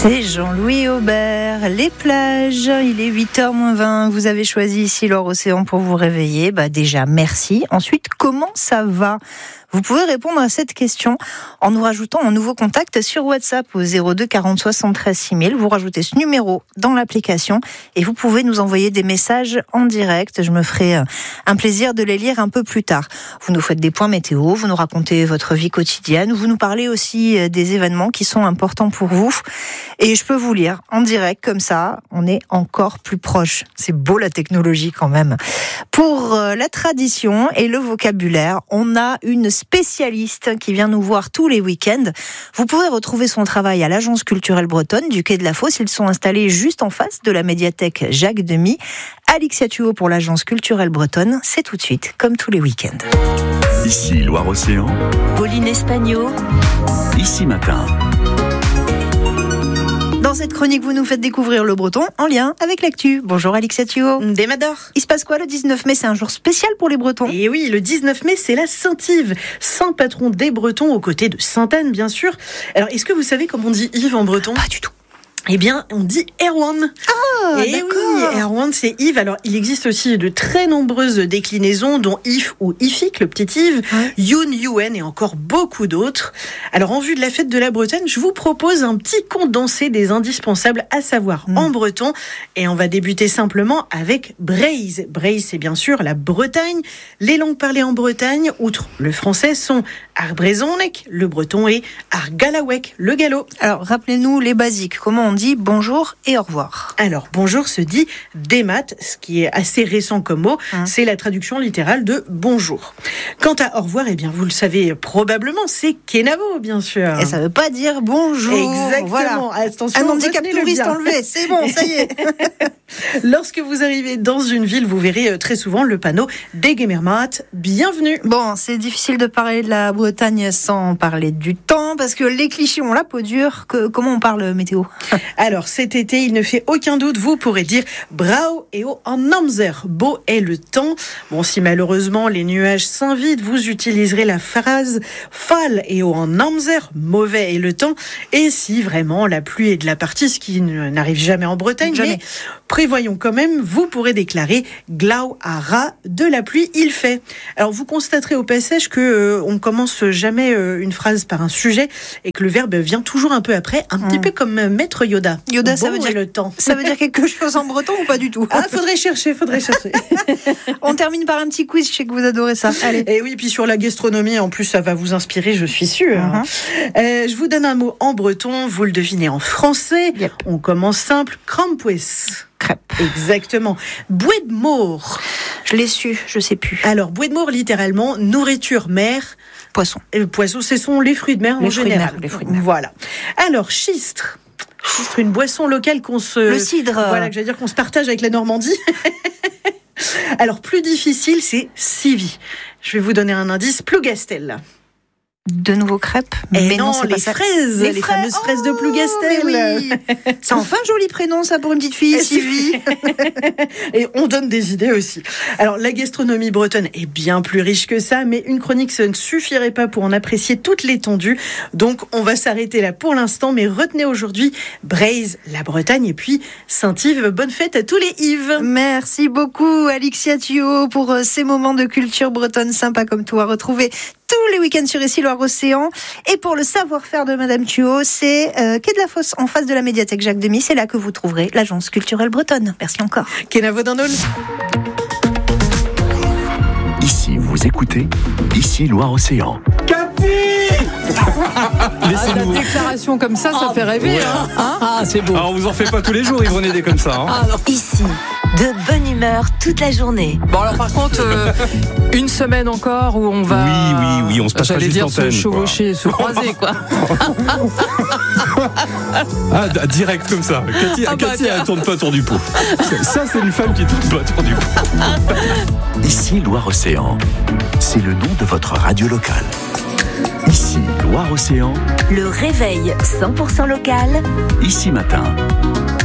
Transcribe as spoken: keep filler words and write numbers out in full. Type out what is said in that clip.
C'est Jean-Louis Aubert, les plages, il est huit heures moins vingt, vous avez choisi ici Loire-Océan pour vous réveiller, bah déjà merci. Ensuite, comment ça va ? Vous pouvez répondre à cette question en nous rajoutant un nouveau contact sur WhatsApp au zéro deux quarante soixante-treize six mille. Vous rajoutez ce numéro dans l'application et vous pouvez nous envoyer des messages en direct. Je me ferai un plaisir de les lire un peu plus tard. Vous nous faites des points météo, vous nous racontez votre vie quotidienne, vous nous parlez aussi des événements qui sont importants pour vous. Et je peux vous lire en direct comme ça, on est encore plus proche. C'est beau la technologie quand même. Pour la tradition et le vocabulaire, on a une spécialiste qui vient nous voir tous les week-ends. Vous pouvez retrouver son travail à l'Agence culturelle bretonne du Quai de la Fosse. Ils sont installés juste en face de la médiathèque Jacques Demy. Alexia Thuot pour l'Agence culturelle bretonne. C'est tout de suite, comme tous les week-ends. Ici Loire-Océan. Pauline Espagno. Ici Matin. Dans cette chronique, vous nous faites découvrir le breton en lien avec l'actu. Bonjour Alexia Thuot. Demador. Il se passe quoi le dix-neuf mai ? C'est un jour spécial pour les Bretons. Et oui, le dix-neuf mai, c'est la Saint-Yves, saint patron des Bretons, aux côtés de Sainte-Anne, bien sûr. Alors, est-ce que vous savez comment on dit Yves en breton ? Pas du tout. Eh bien, on dit Erwan. Ah, et d'accord. oui, Erwan, c'est Yves. Alors, il existe aussi de très nombreuses déclinaisons, dont If ou Ifik, le petit Yves, ouais. Youn, Youen et encore beaucoup d'autres. Alors, en vue de la fête de la Bretagne, je vous propose un petit condensé des indispensables à savoir mmh. en breton. Et on va débuter simplement avec Braise. Braise, c'est bien sûr la Bretagne. Les langues parlées en Bretagne, outre le français, sont Arbrezonec, le breton, et Argalawek, le gallo. Alors, rappelez-nous les basiques. Comment on dit bonjour et au revoir? Alors, bonjour se dit demat, ce qui est assez récent comme mot. Hum. C'est la traduction littérale de bonjour. Quant à au revoir, eh bien, vous le savez probablement, c'est kenavo, bien sûr. Et ça ne veut pas dire bonjour. Exactement. Voilà. Attention, un handicap touriste enlevé. C'est bon, ça y est. Lorsque vous arrivez dans une ville, vous verrez très souvent le panneau Degemermat, bienvenue. Bon, c'est difficile de parler de la Bretagne sans parler du temps, parce que les clichés ont la peau dure. Que, comment on parle météo? Alors, cet été, il ne fait aucun doute, vous pourrez dire brau et au en namzer. Beau est le temps. Bon, si malheureusement les nuages s'invitent, vous utiliserez la phrase fal et au en namzer. Mauvais est le temps. Et si vraiment la pluie est de la partie, ce qui n'arrive jamais en Bretagne, jamais. Mais prévoyons quand même, vous pourrez déclarer glau à ras, de la pluie il fait. Alors, vous constaterez au passage que euh, on commence jamais euh, une phrase par un sujet et que le verbe vient toujours un peu après, un mmh. petit peu comme euh, Maître Yoda. Yoda, bon, ça veut dire le temps. Ça veut dire quelque chose en breton ou pas du tout? Ah, faudrait chercher, faudrait chercher. On termine par un petit quiz, je sais que vous adorez ça. Allez. Et oui, puis sur la gastronomie, en plus, ça va vous inspirer, je suis sûre. Uh-huh. Euh, je vous donne un mot en breton, vous le devinez en français. Yep. On commence simple, crampoues. Crêpe. Exactement. Bouée de mort. Je l'ai su, je sais plus. Alors, bouée de mort, littéralement, nourriture mer. Poisson. Euh, poisson, ce sont les fruits de mer les en général. De mer, les fruits de mer. Voilà. Alors, schistre. Schistre, une boisson locale qu'on se... Le cidre. Voilà, que j'allais dire qu'on se partage avec la Normandie. Alors, plus difficile, c'est Civi. Je vais vous donner un indice. Plougastel. De nouveau crêpes, mais mais non, non, c'est les pas ça. fraises, les, les fraises. fameuses fraises de oh, Plougastel. Oui. C'est enfin un joli prénom, ça, pour une petite fille, Sylvie. Et on donne des idées aussi. Alors, la gastronomie bretonne est bien plus riche que ça, mais une chronique, ça ne suffirait pas pour en apprécier toute l'étendue. Donc, on va s'arrêter là pour l'instant, mais retenez aujourd'hui Braise, la Bretagne, et puis Saint-Yves. Bonne fête à tous les Yves. Merci beaucoup, Alexia Thuot, pour ces moments de culture bretonne sympa comme toi. Retrouvez tous les week-ends sur Ici Loire-Océan. Et pour le savoir-faire de Madame Thuot, c'est euh, Quai de la Fosse, en face de la médiathèque Jacques Demy. C'est là que vous trouverez l'Agence culturelle bretonne. Merci encore. Kenavo Dandol. Ici, vous écoutez Ici Loire-Océan. Ah, la déclaration comme ça, ça oh, fait rêver. Ouais. Hein hein ah, c'est beau. Alors, on vous en fait pas tous les jours, ils vont aider comme ça. Hein. Ah, ici, de bonne humeur toute la journée. Bon, alors par contre, euh, une semaine encore où on va. Oui, oui, oui, on se passe pas juste dire l'antenne. Se chevaucher, quoi. Se croiser, quoi. Ah, direct comme ça. Cathy, ah, bah, Cathy elle tourne pas autour du pot. Ça, c'est une femme qui tourne pas autour du pot. Ici Loire-Océan, c'est le nom de votre radio locale. Ici, Loire-Océan. Le réveil cent pour cent local. Ici Matin.